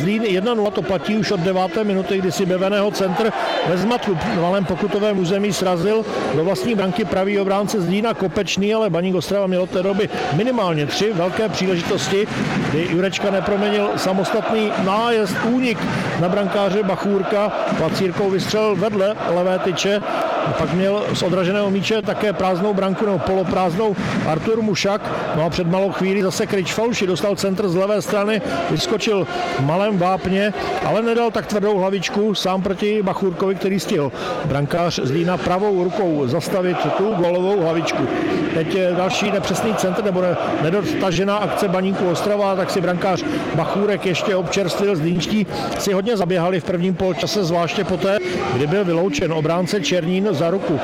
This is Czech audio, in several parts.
Zlín 1-0, to platí už od 9. minuty, kdy si Beveného centr ve zmatku v malém pokutovém území srazil do vlastní branky pravý obránce Zlína Kopečný, ale Baník Ostrava měl od té doby minimálně 3 velké příležitosti, kdy Jurečka neproměnil samostatný nájezd, únik na brankáře Bachůrka, Placírkou vystřelil vedle levé tyče, a pak měl z odraženého míče také prázdnou branku nebo poloprázdnou Artur Mušak. No a před malou chvíli zase Kryč Faluši dostal centr z levé strany, vyskočil v malém vápně, ale nedal tak tvrdou hlavičku sám proti Bachůrkovi, který stihl brankář Zlína pravou rukou zastavit tu gólovou hlavičku. Teď další nepřesný centr nebo nedotažená akce Baníku Ostrava, tak si brankář Bachůrek ještě občerstvil. Zlínští si hodně zaběhali v prvním poločase, zvláště poté, kdy byl vyloučen obránce Černín za ruku.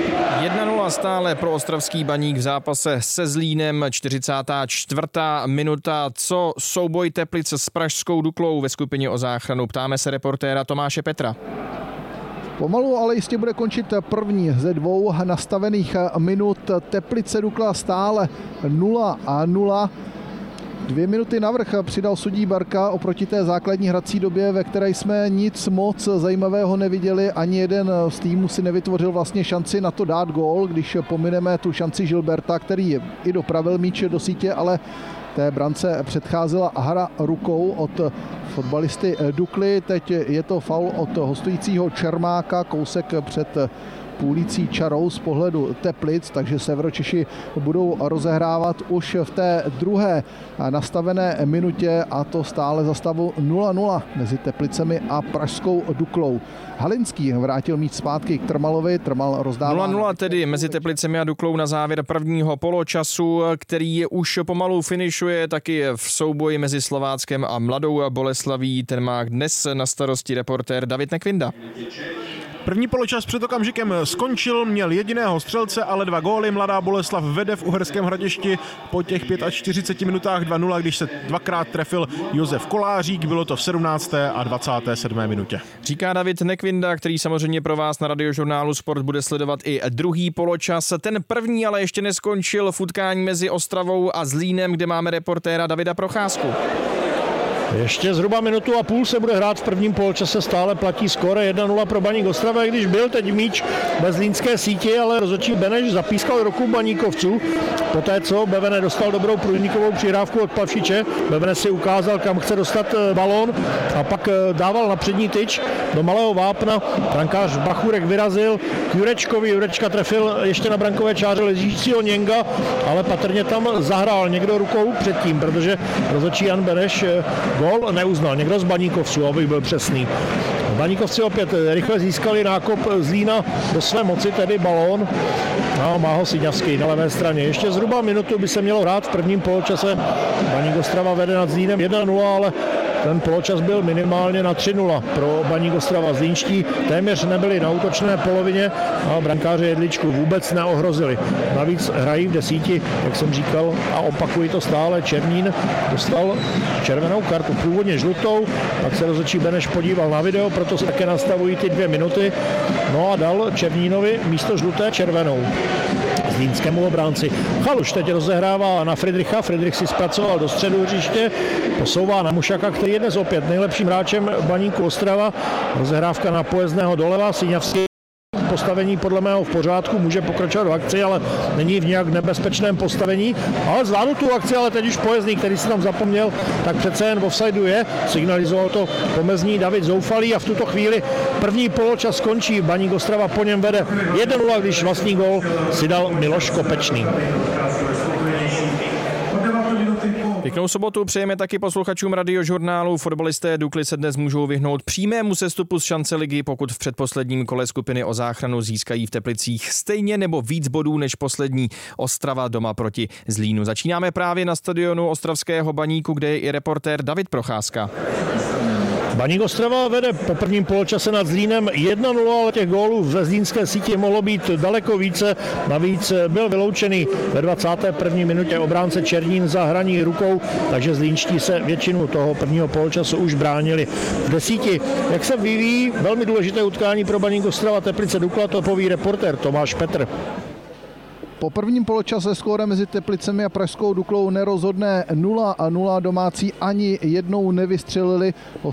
1-0 stále pro ostravský Baník v zápase se Zlínem, 44. minuta. Co souboj Teplic s pražskou Duklou ve skupině o záchranu? Ptáme se reportéra Tomáše Petra. Pomalu, ale jistě bude končit první ze 2 nastavených minut. Teplice Dukla stále 0-0. 2 minuty navrch přidal sudí Barka oproti té základní hrací době, ve které jsme nic moc zajímavého neviděli. Ani jeden z týmů si nevytvořil vlastně šanci na to dát gól, když pomineme tu šanci Gilberta, který i dopravil míč do sítě, ale té brance předcházela hra rukou od fotbalisty Dukly. Teď je to faul od hostujícího Čermáka, kousek před půlící čarou z pohledu Teplic, takže Severočeši budou rozehrávat už v té druhé nastavené minutě, a to stále za stavu 0-0 mezi Teplicemi a pražskou Duklou. Halinský vrátil míč zpátky k Trmalovi, Trmal rozdává 0-0 tedy mezi Teplicemi a Duklou na závěr prvního poločasu, který už pomalu finišuje taky v souboji mezi Slováckem a Mladou Boleslaví. Ten má dnes na starosti reportér David Nekvinda. První poločas před okamžikem skončil, měl jediného střelce, ale 2 góly. Mladá Boleslav vede v Uherském Hradišti po těch 45 minutách 2-0, když se dvakrát trefil Josef Kolářík, bylo to v 17. a 27. minutě. Říká David Nekvinda, který samozřejmě pro vás na Radiožurnálu Sport bude sledovat i druhý poločas. Ten první ale ještě neskončil v utkání mezi Ostravou a Zlínem, kde máme reportéra Davida Procházku. Ještě zhruba minutu a půl se bude hrát v prvním poločase, stále platí skóre 1-0 pro Baník Ostrava, když byl teď míč ve zlínské síti, ale rozhodčí Beneš zapískal ruku baníkovců. Poté, co Bevene dostal dobrou průnikovou přihrávku od Plavšiče, Bevene si ukázal, kam chce dostat balón a pak dával na přední tyč do malého vápna. Brankář Bachůrek vyrazil k Jurečkovi, Jurečka trefil ještě na brankové čáře ležícího Něnga, ale patrně tam zahrál někdo rukou předtím, protože rozhodčí Jan Beneš gól neuznal, někdo z baníkovců, abych byl přesný. Baníkovci opět rychle získali nákop Zlína do své moci, tedy balón. No, má ho Siňavský na levé straně. Ještě zhruba minutu by se mělo hrát v prvním poločase. Baník Ostrava vede nad Zlínem 1-0, ale ten poločas byl minimálně na 3-0 pro Baník Ostrava. Zlínští téměř nebyli na útočné polovině a brankáře Jedličku vůbec neohrozili. Navíc hrají v desíti, jak jsem říkal, a opakuji to stále, Černín dostal červenou kartu, původně žlutou, pak se rozhodčí Beneš podíval na video, proto se také nastavují ty 2 minuty, no a dal Černínovi místo žluté červenou. Zlínskému obránci. Chaluš teď rozehrává na Friedricha, Friedrich si zpracoval do středu hřiště, posouvá na Mušaka, který je dnes opět nejlepším hráčem Baníku Ostrava. Rozehrávka na Pojezdného doleva, Siňavský postavení podle mého v pořádku, může pokračovat v akci, ale není v nějak nebezpečném postavení. Ale zvládl tu akci, ale teď už Pojezdný, který si tam zapomněl, tak přece jen v offsideu je. Signalizoval to pomezní David Zoufalý a v tuto chvíli první poločas skončí. Baník Ostrava po něm vede 1-0, když vlastní gól si dal Miloš Kopečný. Pěknou sobotu přejeme taky posluchačům Radiožurnálu. Fotbalisté Dukly se dnes můžou vyhnout přímému sestupu z šance ligy, pokud v předposledním kole skupiny o záchranu získají v Teplicích stejně nebo víc bodů než poslední Ostrava doma proti Zlínu. Začínáme právě na stadionu ostravského Baníku, kde je i reportér David Procházka. Baník Ostrava vede po prvním poločase nad Zlínem 1-0, ale těch gólů ve zlínské síti mohlo být daleko více. Navíc byl vyloučený ve 21. minutě obránce Černín za hraní rukou, takže zlínští se většinu toho prvního poločasu už bránili v desíti. Jak se vyvíjí velmi důležité utkání pro Baník Ostrava Teplice Dukla, to poví reportér Tomáš Petr. Po prvním poločase skóre mezi Teplicemi a pražskou Duklou nerozhodné 0-0. Domácí ani jednou nevystřelili.